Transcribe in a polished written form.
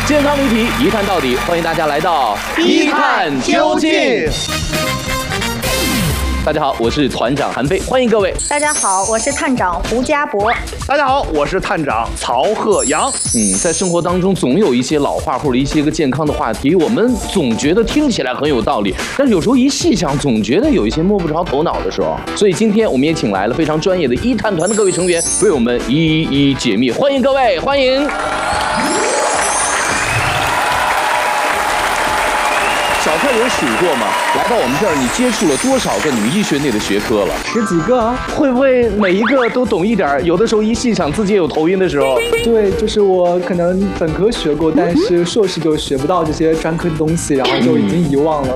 健康谜题一探到底，欢迎大家来到一探究竟。大家好，我是团长韩飞，欢迎各位。 大家好，我是探长胡家博。 大家好，我是探长曹鹤阳。 在生活当中总有一些老话或者一些个健康的话题，我们总觉得听起来很有道理，但是有时候一细想，总觉得有一些摸不着头脑的时候。所以今天我们也请来了非常专业的一探团的各位成员，为我们一一解密。欢迎各位，欢迎。小蔡有数过吗？来到我们这儿，你接触了多少个女医学内的学科了 ？10几个啊？ 会不会每一个都懂一点？有的时候一细想，自己也有头晕的时候。 对，就是我可能本科学过，但是硕士就学不到这些专科的东西，然后就已经遗忘了。